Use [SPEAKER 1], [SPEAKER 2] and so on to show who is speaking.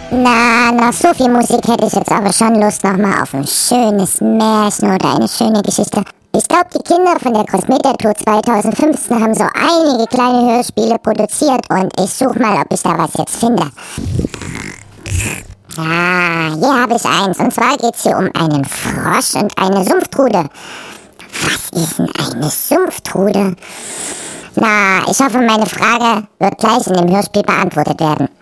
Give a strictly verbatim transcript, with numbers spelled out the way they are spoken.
[SPEAKER 1] Na, nach so viel Musik hätte ich jetzt aber schon Lust nochmal auf ein schönes Märchen oder eine schöne Geschichte. Ich glaube, die Kinder von der Großmetertour zwanzig fünfzehn haben so einige kleine Hörspiele produziert und ich suche mal, ob ich da was jetzt finde. Ah, hier habe ich eins. Und zwar geht es hier um einen Frosch und eine Sumpftrude. Was ist denn eine Sumpftrude? Na, ich hoffe, meine Frage wird gleich in dem Hörspiel beantwortet werden.